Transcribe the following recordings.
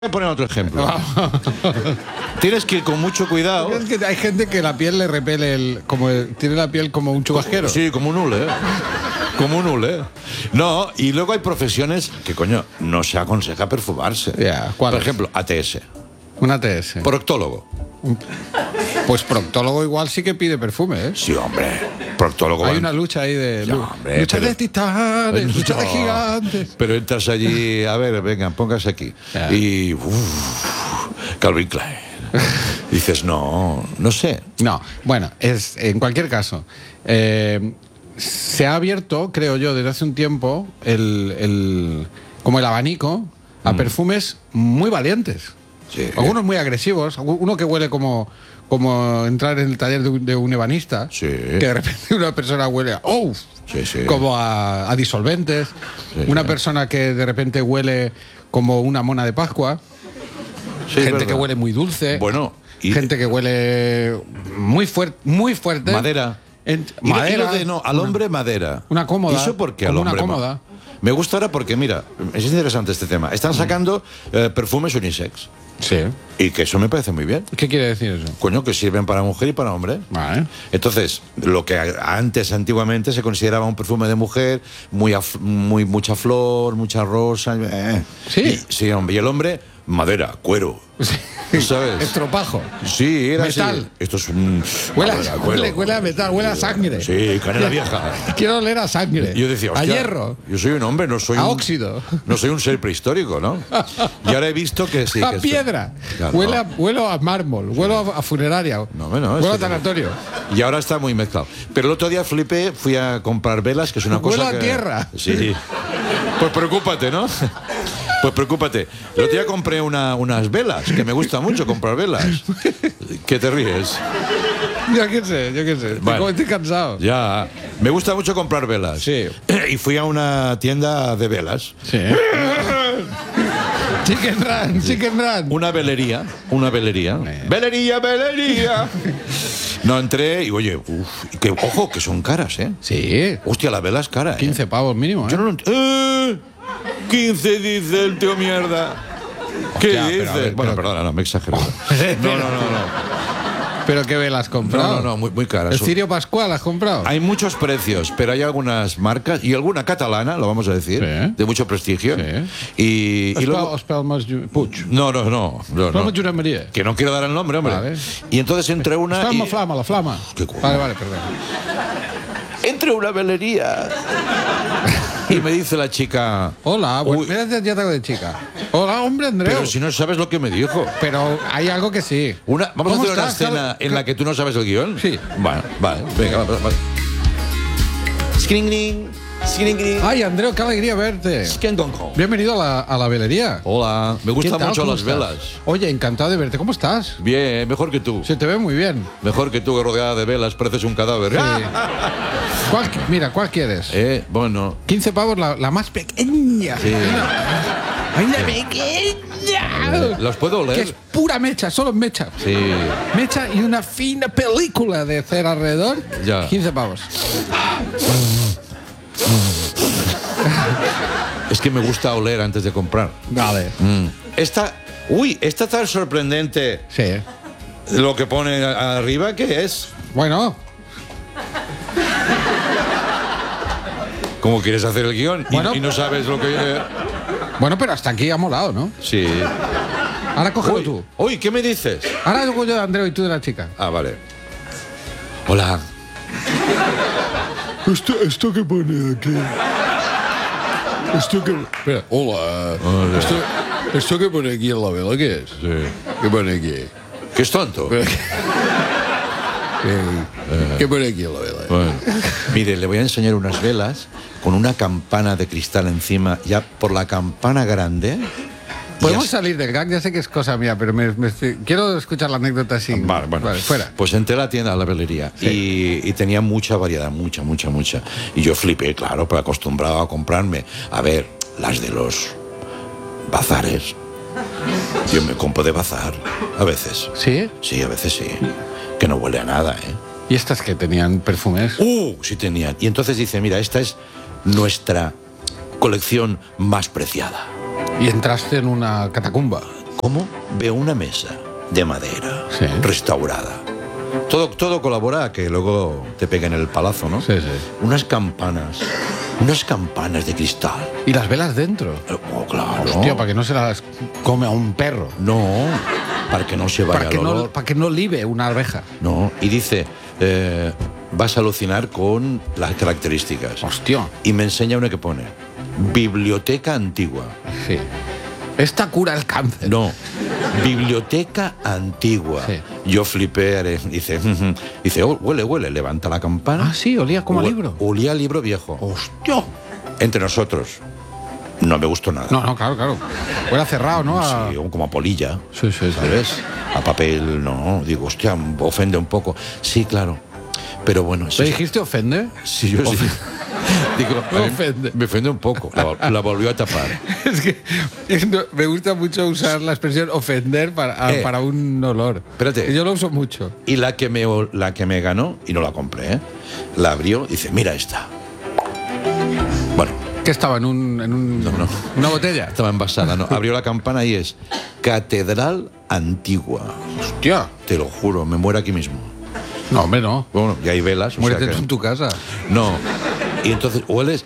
Voy a poner otro ejemplo. Tienes que ir con mucho cuidado. Es que hay gente que la piel le repele tiene la piel como un chubasquero. Sí, como un hule. Como un hule. No, y luego hay profesiones que, coño, no se aconseja perfumarse. ¿Cuál? Por ejemplo, ATS. Un ATS. Proctólogo. Pues proctólogo igual sí que pide perfume, ¿eh? Sí, hombre. Proctólogo. Hay una lucha ahí de... lucha de titanes, lucha de gigantes. Pero entras allí, a ver, venga, póngase aquí. Y... Calvin Klein. Dices, no sé. No, bueno, en cualquier caso, se ha abierto, creo yo, desde hace un tiempo, como el abanico a perfumes muy valientes. Sí. Algunos muy agresivos, uno que huele como entrar en el taller de un ebanista, sí. Que de repente una persona huele como a disolventes, una persona que de repente huele como una mona de Pascua, gente que huele muy dulce, gente que huele muy fuerte. Madera. Madera. Al hombre madera. Una cómoda. ¿Y eso por qué al hombre? Una cómoda. Me gusta ahora porque, mira, es interesante este tema. Están sacando perfumes unisex. Sí. Y que eso me parece muy bien. ¿Qué quiere decir eso? Coño, que sirven para mujer y para hombre. Vale. Entonces, lo que antiguamente se consideraba un perfume de mujer, mucha flor, mucha rosa. Sí. Sí, hombre. Y el hombre, madera, cuero. Sí. ¿Sabes? Estropajo. Sí, era metal. Así. Esto es un... Huele a metal, huele a sangre. Sí, canela vieja. Quiero oler a sangre. Yo decía, a hierro. Yo soy un hombre, no soy a óxido. No soy un ser prehistórico, ¿no? Y ahora he visto que sí. A piedra. Claro, huelo a mármol, huelo a funeraria. Huelo a tanatorio. Y ahora está muy mezclado. Pero el otro día flipé, fui a comprar velas, que es una cosa huelo a tierra. Sí. Pues preocúpate, ¿no? Pues preocúpate. El otro día compré unas velas, que me gusta mucho comprar velas. ¿Qué te ríes? Yo qué sé. Vale. Estoy cansado. Ya. Me gusta mucho comprar velas. Sí. Y fui a una tienda de velas. Sí. Chicken Run. Una velería. Velería. No, entré y oye, ojo, que son caras, ¿eh? Sí. Hostia, la vela es cara, 15 pavos mínimo, ¿eh? Yo no 15 dice el tío mierda. ¿Qué dice? Bueno, perdona, no, me he exagerado. No. ¿Pero qué velas has comprado? No, muy caras. ¿El Cirio Pascual has comprado? Hay muchos precios, pero hay algunas marcas, y alguna catalana, lo vamos a decir, de mucho prestigio. Sí. Y luego... Puig. No. Josep María. Que no quiero dar el nombre, hombre. Vale. Y entonces entre una... La flama. Vale, perdón. Entre una velería... Y me dice la chica... Hola, mira, ya tengo de chica. Hola, hombre, Andreu. Pero si no sabes lo que me dijo. Pero hay algo que sí. ¿Vamos a hacer una escena en la que tú no sabes el guión? Sí. Vale, venga, vale. Skring. Ay, Andreu, qué alegría verte. Bienvenido a la velería. Hola, me gustan mucho las velas. Oye, encantado de verte. ¿Cómo estás? Bien, mejor que tú. Se te ve muy bien. Mejor que tú, rodeada de velas, pareces un cadáver. Sí. ¿Cuál quieres? Bueno. 15 pavos, la más pequeña. Sí. ¡Ay, la pequeña! ¿Los puedo oler? Que es pura mecha, solo mecha. Sí. Mecha y una fina película de cera alrededor. Ya. 15 pavos. Es que me gusta oler antes de comprar. Vale. Esta tan sorprendente. Sí. Lo que pone arriba, ¿qué es? Bueno. ¿Cómo quieres hacer el guión? Y no sabes lo que... Bueno, pero hasta aquí ha molado, ¿no? Sí. Ahora cógelo tú. Uy, ¿qué me dices? Ahora yo de Andreu y tú de la chica. Ah, vale. Hola. ¿Esto que pone aquí? Esto que... Espera, hola. ¿Esto que pone aquí en la vela qué es? Sí. ¿Qué pone aquí? ¿Qué es tonto? ¿Qué pone aquí en la vela? Bueno. Mire, le voy a enseñar unas velas con una campana de cristal encima, ya por la campana grande. Podemos salir del gag, ya sé que es cosa mía, pero quiero escuchar la anécdota así. Vale, fuera. Pues entré a la tienda, a la velería, y tenía mucha variedad, mucha. Y yo flipé, claro, pero acostumbrado a comprarme, a ver, las de los bazares. Yo me compro de bazar, a veces. ¿Sí? Sí, a veces sí. Que no huele a nada, ¿eh? ¿Y estas que tenían perfumes? Sí tenían. Y entonces dice, mira, esta es nuestra colección más preciada. Y entraste en una catacumba. ¿Cómo? Veo una mesa de madera, restaurada. Todo colabora a que luego te peguen el palazo, ¿no? Sí. Unas campanas de cristal. ¿Y las velas dentro? Oh, claro. Hostia, para que no se las come a un perro. No, para que no se vaya el olor. Para que no libe una abeja. No, y dice, vas a alucinar con las características. Hostia. Y me enseña una que pone, biblioteca antigua. Sí. Esta cura el cáncer. No, biblioteca antigua. Sí. Yo flipé, dice, oh, huele, levanta la campana. Ah, sí, olía como a libro. Olía a libro viejo. Hostia. Entre nosotros, no me gustó nada. No, claro. Huele cerrado, ¿no? Sí, como a polilla. Sí. ¿Sabes? A papel, no. Digo, hostia, ofende un poco. Sí, claro. Pero bueno. ¿Te dijiste ofende? Sí, yo sí. Digo, me ofende un poco. La volvió a tapar. Es que me gusta mucho usar la expresión ofender para un olor. Espérate. Yo lo uso mucho. Y la que me ganó, y no la compré, la abrió y dice, mira esta. Bueno. ¿Qué estaba? ¿En una botella? Estaba envasada, ¿no? Abrió la campana y es Catedral Antigua. Hostia. Te lo juro, me muero aquí mismo. No, hombre, no. Bueno, y hay velas. Muérete tú en tu casa. No. Y entonces, hueles,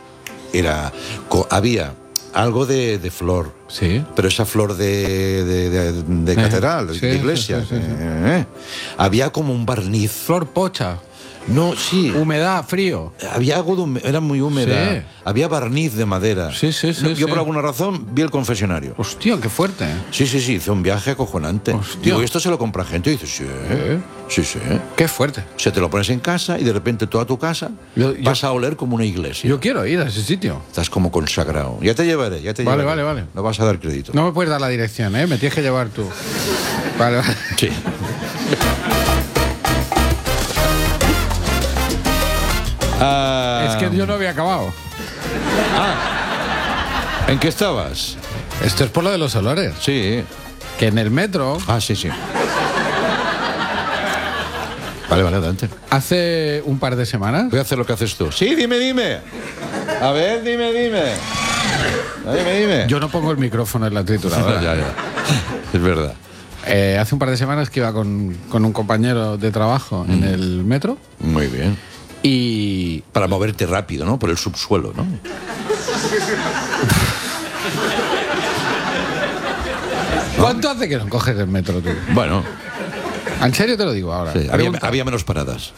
había algo de flor. Sí. Pero esa flor de catedral, de iglesia. Sí. Había como un barniz. Flor pocha. No, sí. Humedad, frío. Había algo era muy húmeda. Sí. Había barniz de madera. Sí. Yo por alguna razón vi el confesionario. Hostia, qué fuerte. Sí, hice un viaje acojonante. Hostia. Digo, ¿esto se lo compra gente? Y dices, sí. Qué fuerte. O sea, te lo pones en casa y de repente toda tu casa vas a oler como una iglesia. Yo quiero ir a ese sitio. Estás como consagrado. Ya te llevaré. Vale. No vas a dar crédito. No me puedes dar la dirección, ¿eh? Me tienes que llevar tú. Vale. Sí. Es que yo no había acabado. ¿En qué estabas? Esto es por lo de los olores. Sí. Que en el metro... Sí. Vale, adelante. Hace un par de semanas... Voy a hacer lo que haces tú. Sí, dime. A ver, dime. Dime. Yo no pongo el micrófono en la trituradora. Ya. Es verdad. Hace un par de semanas que iba con un compañero de trabajo en el metro. Muy bien. Y... Para moverte rápido, ¿no? Por el subsuelo, ¿no? ¿Cuánto hace que no coges el metro tú? Bueno. ¿En serio te lo digo ahora? Sí, había menos paradas.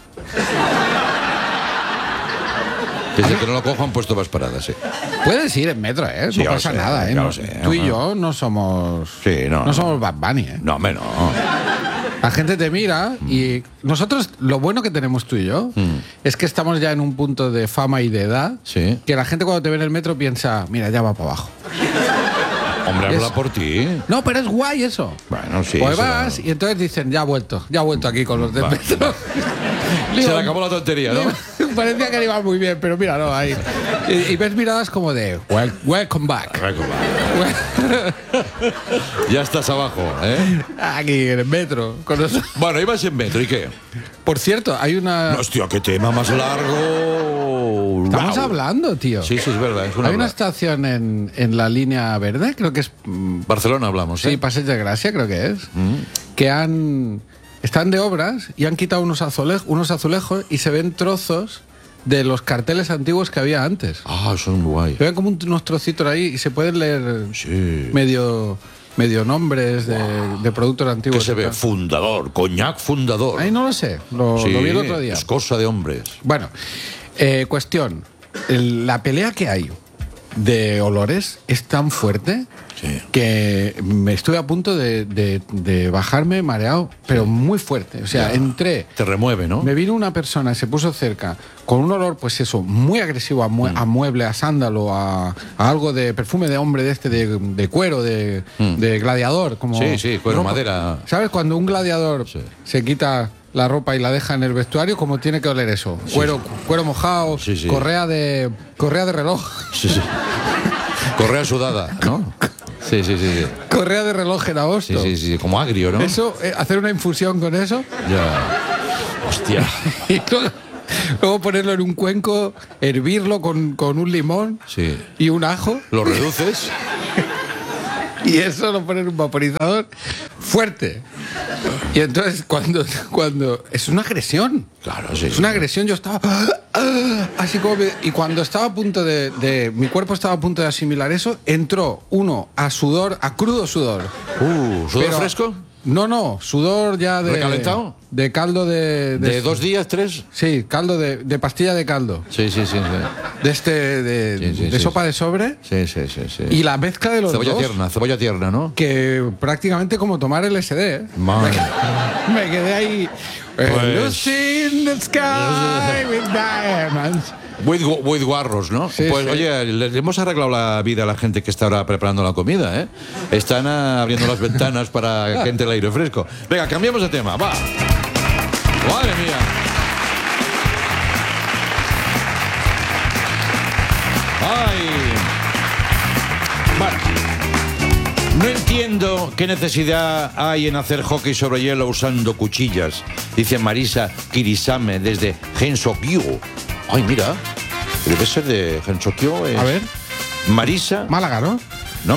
Desde que no lo cojo han puesto más paradas, sí. Puedes ir en metro, ¿eh? Sí, no pasa nada, ¿eh? Ya lo sé, tú y yo no somos... Sí, no somos Bad Bunny, ¿eh? No, hombre, no. La gente te mira y nosotros, lo bueno que tenemos tú y yo, es que estamos ya en un punto de fama y de edad, que la gente cuando te ve en el metro piensa, mira, ya va para abajo. Hombre, habla por ti. No, pero es guay eso. Bueno, sí. Pues vas y entonces dicen, ya ha vuelto aquí con los del metro. Se le acabó la tontería, ¿no? Parecía que le iba muy bien, pero mira, no, ahí. Y ves miradas como de, welcome back. Ya estás abajo, ¿eh? Aquí en el metro. Bueno, ibas en metro, ¿y qué? Por cierto, hay una... Hostia, qué tema más largo. Estamos hablando, tío. Sí, es verdad. Hay una estación en la línea verde, creo que es... Barcelona hablamos, ¿eh? Sí, Passeig de Gràcia, creo que es. Que están de obras y han quitado unos azulejos y se ven trozos de los carteles antiguos que había antes. Son guay. Se ven como unos trocitos ahí y se pueden leer medio nombres de productos antiguos. ¿Qué se ve? Fundador, coñac fundador. Ahí no lo sé, lo vi el otro día. Es cosa de hombres. Bueno, cuestión. La pelea que hay de olores es tan fuerte que me estuve a punto de bajarme mareado, pero muy fuerte. O sea, entré... Te remueve, ¿no? Me vino una persona, se puso cerca, con un olor, pues eso, muy agresivo a mueble, a sándalo, a algo de perfume de hombre de cuero, de gladiador. Como cuero, madera. ¿Sabes? Cuando un gladiador se quita la ropa y la deja en el vestuario, ¿cómo tiene que oler eso? Cuero mojado, correa de reloj. Correa sudada, ¿no? Sí. Correa de reloj en agosto. Sí, como agrio, ¿no? Eso, hacer una infusión con eso. Ya. Hostia. Y luego ponerlo en un cuenco, hervirlo con un limón y un ajo. Lo reduces. Y eso lo ponen en un vaporizador fuerte. Y entonces cuando es una agresión. Claro, sí. Es una agresión. Yo estaba así como y cuando estaba a punto mi cuerpo estaba a punto de asimilar eso, entró uno a crudo sudor. ¿Sudor fresco? No, sudor ya de... ¿Recalentado? De caldo de... ¿De 2 días, 3? Sí, caldo de pastilla de caldo. Sí. De sopa de sobre. Sí. Y la mezcla de los Cebolla tierna, ¿no? Que prácticamente como tomar LSD, ¿eh? Me quedé ahí... Lucy in the sky with diamonds. With guarros, ¿no? Sí, pues sí. oye, les hemos arreglado la vida a la gente que está ahora preparando la comida, ¿eh? Están abriendo las ventanas para que entre el aire fresco. Venga, cambiamos de tema, va. Madre mía. Ay. Bueno. No entiendo qué necesidad hay en hacer hockey sobre hielo usando cuchillas, dice Marisa Kirisame desde Gensokyo. Ay, mira, debe ser de Gensokyo. A ver. Marisa. Málaga, ¿no? No,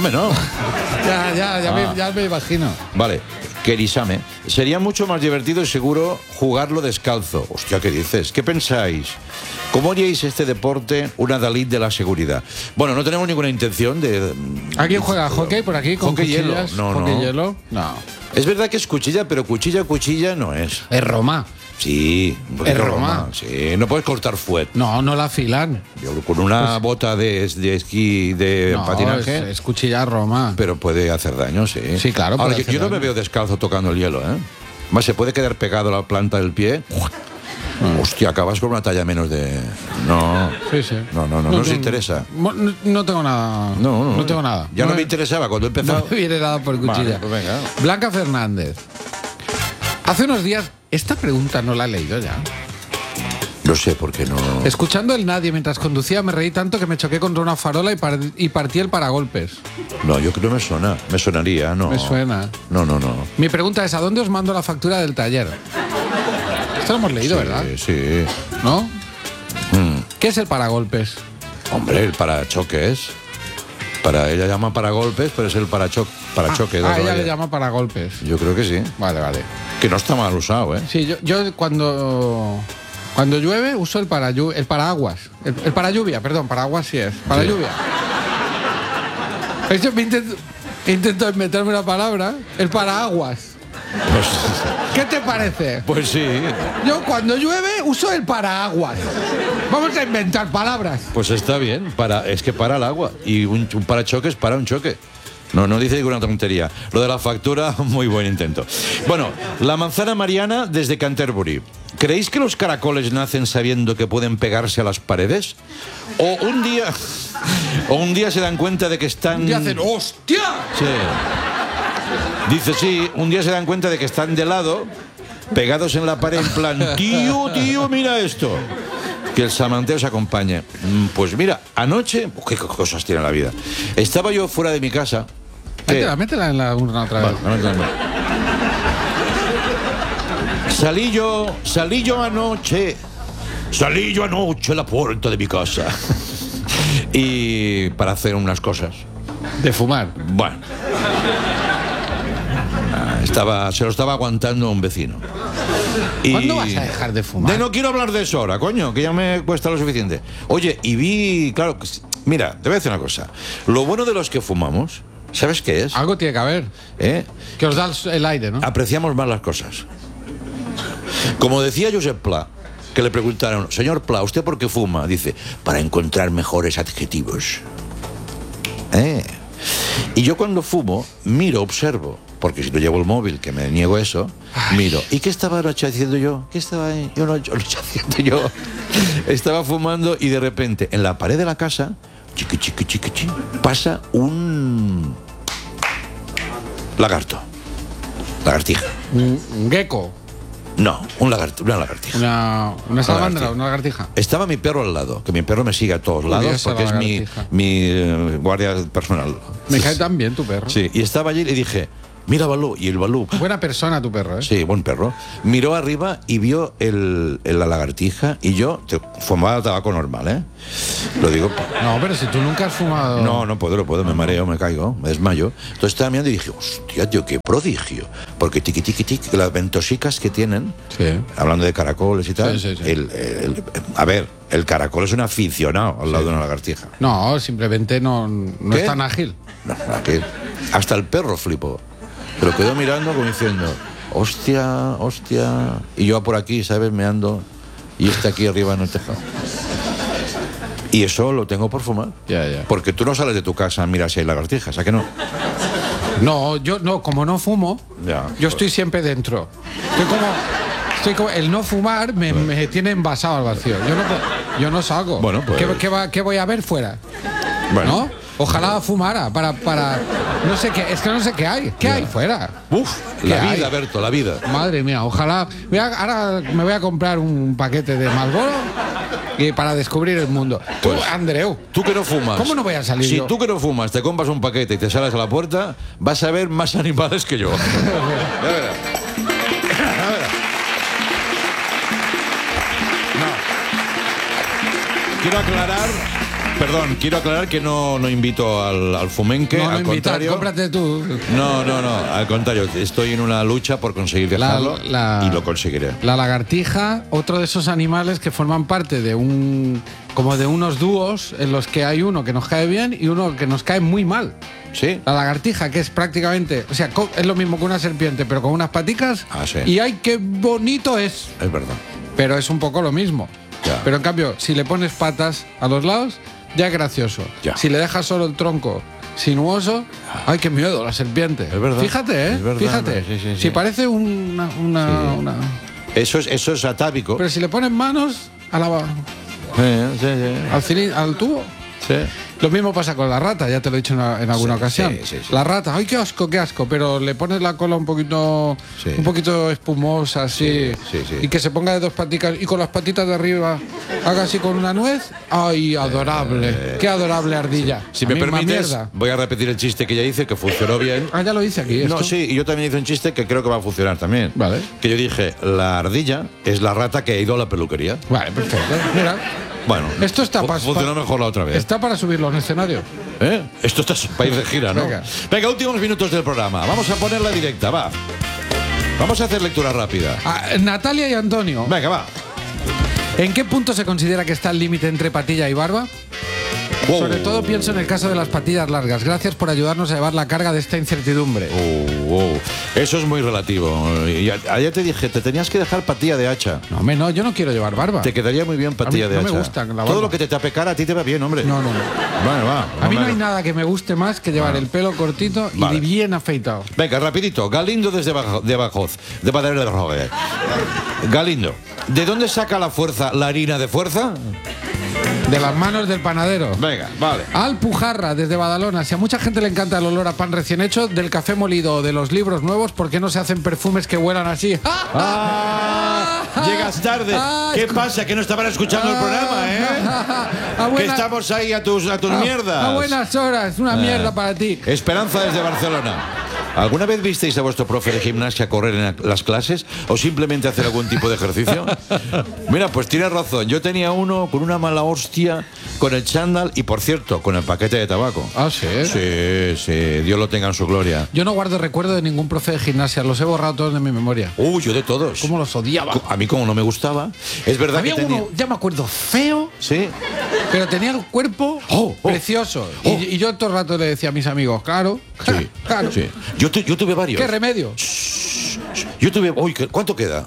Ya me imagino. Vale, Kirisame. Sería mucho más divertido y seguro jugarlo descalzo. Hostia, ¿qué dices? ¿Qué pensáis? ¿Cómo haríais este deporte una Dalit de la seguridad? Bueno, no tenemos ninguna intención de... ¿Alguien juega hockey por aquí con hockey cuchillas? hielo? ¿Hockey No. hielo? No. Es verdad que es cuchilla, pero cuchilla no es. Es Roma. Sí, un poquito Es Roma. Sí, no puedes cortar fuet. No la afilan. Con una bota de esquí, de patinaje. Es cuchilla Roma. Pero puede hacer daño, sí. Sí, claro. Ahora, puede yo no hacer me daño. veo descalzo tocando el hielo, ¿eh? Más se puede quedar pegado a la planta del pie. Hostia, acabas con una talla menos de... No. Sí. No nos interesa. No tengo nada. No tengo nada. Ya no me interesaba cuando he empezado. No me viene nada por cuchilla. Vale, pues venga. Blanca Fernández. Hace unos días, esta pregunta no la he leído ya. No sé por qué no... Escuchando el Nadie mientras conducía me reí tanto que me choqué contra una farola y partí el paragolpes. No, yo creo que me suena. Me sonaría, no. Me suena. No. Mi pregunta es, ¿a dónde os mando la factura del taller? Esto lo hemos leído, ¿verdad? Sí. ¿No? ¿Qué es el paragolpes? Hombre, el parachoques. Ella llama paragolpes, pero es el parachoque. Ella le llama paragolpes. Yo creo que sí. Vale. Que no está mal usado, ¿eh? Sí, yo cuando llueve uso el paraguas. El paralluvia, perdón, paraguas sí es. Para lluvia. Yo intento inventarme una palabra. El paraguas. Pues, ¿Qué te parece? pues sí. Yo cuando llueve uso el paraguas. Vamos a inventar palabras. Pues está bien. Es que para el agua. Y un parachoques para un choque. No dice ninguna tontería. Lo de la factura, muy buen intento. Bueno, la manzana Mariana desde Canterbury. ¿Creéis que los caracoles nacen sabiendo que pueden pegarse a las paredes? ¿O un día se dan cuenta de que están... Y hacen ¡hostia! Sí. Dice, sí, un día se dan cuenta de que están de lado, pegados en la pared, en plan, tío, mira esto. Que el samanteo se acompañe. Pues mira, anoche... ¿Qué cosas tiene la vida? Estaba yo fuera de mi casa... Métela en la urna otra vez. Vale. Salí yo anoche a la puerta de mi casa. Y para hacer unas cosas. De fumar. Bueno. Se lo estaba aguantando un vecino. ¿Cuándo vas a dejar de fumar? No quiero hablar de eso ahora, coño, que ya me cuesta lo suficiente. Oye, y vi, claro, mira, te voy a decir una cosa. Lo bueno de los que fumamos, ¿sabes qué es? Algo tiene que haber. Que os da el aire, ¿no? Apreciamos más las cosas. Como decía Josep Pla, que le preguntaron, señor Pla, ¿usted por qué fuma? Dice, para encontrar mejores adjetivos. Y yo cuando fumo, observo, porque si no llevo el móvil, que me niego eso, miro. ¿Y qué estaba anoche haciendo yo? ¿Qué estaba anoche haciendo yo? Estaba fumando y de repente, en la pared de la casa, chiqui, pasa un lagartija. Un gecko. No, una lagartija. Una salamandra, una lagartija. Estaba mi perro al lado, que mi perro me sigue a todos lados porque es mi guardia personal. Me cae tan bien tu perro. Sí, y estaba allí y dije, mira Balú. Y el Balú... Buena persona tu perro, ¿eh? Sí, buen perro. Miró arriba y vio la lagartija y yo fumaba tabaco normal, ¿eh? Lo digo... No, pero si tú nunca has fumado... No puedo, me mareo, me caigo, me desmayo. Entonces estaba mirando y dije, hostia, tío, qué prodigio. Porque tiqui, tiqui, tiqui, las ventosicas que tienen, hablando de caracoles y tal, a ver, el caracol es un aficionado al lado de una lagartija. No, simplemente no es tan ágil. No, ágil. Hasta el perro flipó. Pero quedó mirando como diciendo, hostia. Y yo por aquí, ¿sabes? Meando. Y aquí arriba en el tejado. Y eso lo tengo por fumar. Ya. Porque tú no sales de tu casa a mirar si hay lagartijas, ¿a que no? No, yo no, como no fumo, yo estoy siempre dentro. Estoy como el no fumar me tiene envasado al vacío. Yo no salgo. Bueno, pues... ¿Qué voy a ver fuera? Bueno. ¿No? Ojalá fumara para no sé qué, es que no sé qué hay. ¿Qué hay fuera? La vida, Berto, la vida. Madre mía, ojalá. Ahora me voy a comprar un paquete de Marlboro y para descubrir el mundo. Tú, Andreu. Tú que no fumas. ¿Cómo no voy a salir Si yo? tú que no fumas te compras un paquete y te sales a la puerta, vas a ver más animales que yo. Ya verás. Quiero aclarar que no invito al fumenque, al contrario. Cómprate tú. No, al contrario, estoy en una lucha por conseguir dejarlo y lo conseguiré. La lagartija, otro de esos animales que forman parte de unos dúos en los que hay uno que nos cae bien y uno que nos cae muy mal. ¿Sí? La lagartija, que es prácticamente, o sea, es lo mismo que una serpiente, pero con unas paticas. Sí. Y ¡ay, qué bonito es! Es verdad. Pero es un poco lo mismo. Ya. Pero en cambio, si le pones patas a los lados, ya es gracioso. Ya. Si le dejas solo el tronco sinuoso, ¡ay, qué miedo, la serpiente! Es verdad. Fíjate, ¿eh? Es verdad, Fíjate. sí. Si parece una... Eso es atávico. Pero si le pones manos a al tubo. Sí. Lo mismo pasa con la rata, ya te lo he dicho en alguna ocasión. Sí. La rata, ¡ay, qué asco! Pero le pones la cola un poquito espumosa, así. Sí. Y que se ponga de dos paticas y con las patitas de arriba haga así con una nuez. ¡Ay, adorable! ¡Qué adorable ardilla! Si me permites, voy a repetir el chiste que ya hice, que funcionó bien. Ah, ya lo hice aquí. ¿esto? No, sí, y yo también hice un chiste que creo que va a funcionar también. Vale. Que yo dije, la ardilla es la rata que ha ido a la peluquería. Vale, perfecto. Mira. Bueno, esto está funcionó mejor la otra vez. Está para subirlo en escenario. Esto está para ir de gira, ¿no? Venga, últimos minutos del programa. Vamos a ponerla directa, va. Vamos a hacer lectura rápida. Natalia y Antonio. Venga, va. ¿En qué punto se considera que está el límite entre patilla y barba? Sobre todo pienso en el caso de las patillas largas. Gracias por ayudarnos a llevar la carga de esta incertidumbre. Eso es muy relativo. Ayer te dije, te tenías que dejar patilla de hacha. No, yo no quiero llevar barba. Te quedaría muy bien patilla de hacha. No me gusta la barba. Todo lo que te tape cara a ti te va bien, hombre. No. Vale, va. A mí no hay nada que me guste más que llevar el pelo cortito y bien afeitado. Venga, rapidito. Galindo desde Badajoz. Galindo, ¿de dónde saca la harina de fuerza? De las manos del panadero. Venga, vale. Alpujarra, desde Badalona. Si a mucha gente le encanta el olor a pan recién hecho, del café molido o de los libros nuevos, ¿por qué no se hacen perfumes que huelan así? Llegas tarde. ¿Qué pasa? Que no estaban escuchando el programa, que estamos ahí a tus mierdas. A buenas horas, una mierda para ti. Esperanza desde Barcelona. ¿Alguna vez visteis a vuestro profe de gimnasia correr en las clases o simplemente hacer algún tipo de ejercicio? Mira, pues tienes razón. Yo tenía uno con una mala hostia, con el chándal y, por cierto, con el paquete de tabaco. ¿Ah, sí? Sí. Dios lo tenga en su gloria. Yo no guardo recuerdo de ningún profe de gimnasia. Los he borrado todos de mi memoria. Yo de todos. ¿Cómo los odiaba? A mí como no me gustaba. Es verdad. Había que tenía... uno, ya me acuerdo, feo. Sí. Pero tenía el cuerpo precioso. Y yo todo el rato le decía a mis amigos, claro. Sí. Yo tuve varios. ¿Qué remedio? Yo tuve... ¿Cuánto queda?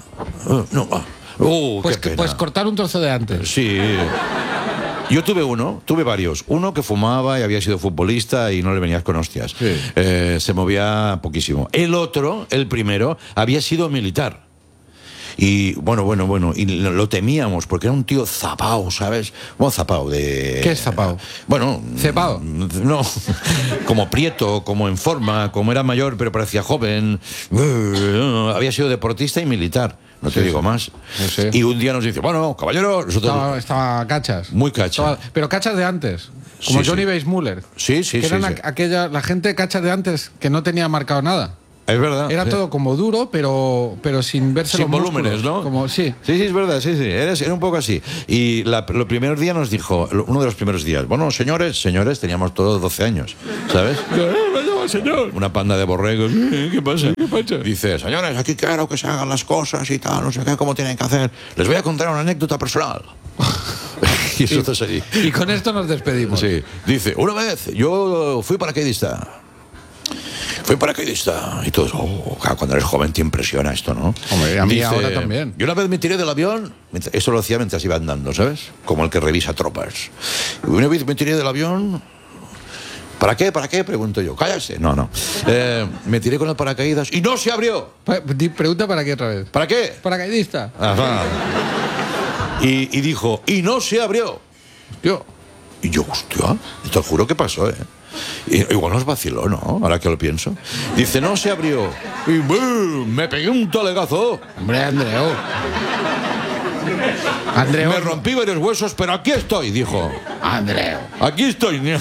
Pues cortar un trozo de antes. Sí. Yo tuve varios. Uno que fumaba y había sido futbolista y no le venías con hostias. Sí. Se movía poquísimo. El primero, había sido militar. Y bueno, y lo temíamos porque era un tío zapao, ¿sabes? Bueno, zapao de... ¿Qué es zapao? Bueno... ¿Cepao? No, como prieto, como en forma, como era mayor pero parecía joven. Había sido deportista y militar. No te digo más. Sí. Y un día nos dice, bueno, caballero, nosotros... Estaba cachas. Muy cacha. Pero cachas de antes. Como Johnny Weissmuller. Sí. Que eran la gente cachas de antes que no tenía marcado nada. Es verdad. Era todo como duro, pero sin verse sin los volúmenes, músculos, ¿no? Como, sí, es verdad, sí. Era un poco así. Y los primeros días nos dijo, uno de los primeros días, bueno, señores, teníamos todos 12 años, ¿sabes? Señor. Una panda de borregos. ¿Qué pasa? Dice, señores, aquí quiero que se hagan las cosas y tal, no sé qué, cómo tienen que hacer. Les voy a contar una anécdota personal. Y eso es allí. Y con esto nos despedimos. Sí. Dice, una vez yo fui paracaidista. Y todos, claro, cuando eres joven te impresiona esto, ¿no? Hombre, a mí ahora también. Yo una vez me tiré del avión, eso lo hacía mientras iba andando, ¿sabes? Como el que revisa tropas. Y una vez me tiré del avión. ¿Para qué? Pregunto yo. Cállate. No. Me tiré con el paracaídas y no se abrió. Pregunta para qué otra vez. ¿Para qué? Paracaidista. Ajá. Y dijo, y no se abrió. Y yo, hostia, te juro que pasó, ¿eh? Igual nos vaciló, ¿no? Ahora que lo pienso. Dice, no se abrió. Y ¡bum! Me pegué un talegazo. Hombre, Andreu. Me rompí varios huesos, pero aquí estoy, dijo. Andreu. Aquí estoy. No.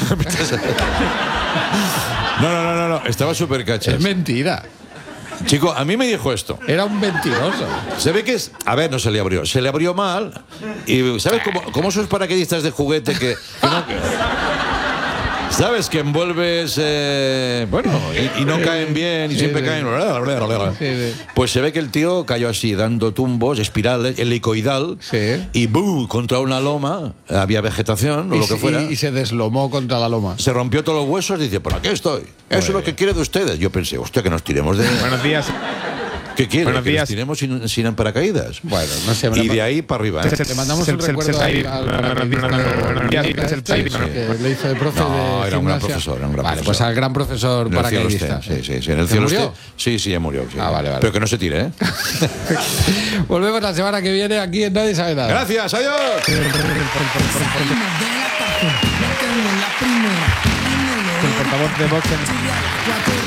Estaba súper cachas. Es mentira. Chico, a mí me dijo esto. Era un mentiroso. Se ve que es... A ver, no se le abrió. Se le abrió mal. Y ¿sabes cómo esos paracaidistas de juguete que no... ¿Sabes? Que envuelves... y no caen bien y siempre caen... Pues se ve que el tío cayó así, dando tumbos, espirales, helicoidal, y ¡bum! Contra una loma, había vegetación o lo que fuera. Y se deslomó contra la loma. Se rompió todos los huesos y dice, ¿por aquí estoy? Eso es lo que quiere de ustedes. Yo pensé, hostia, que nos tiremos de... Buenos días. ¿Qué quiere? Buenos ¿Que días. nos tiremos sin paracaídas? Bueno, no sé. Y de ahí para arriba, ¿eh? Te mandamos un recuerdo al paracaidista que le hizo de profe de No, era un gran gimnasia. profesor. Vale, pues al gran profesor En el cielo paracaidista. esté, sí. En el cielo murió? esté. Sí, ya murió. Sí. Vale. Pero que no se tire, ¿eh? Volvemos la semana que viene aquí en Nadie Sabe Nada. Gracias, adiós. El portavoz de Vox en...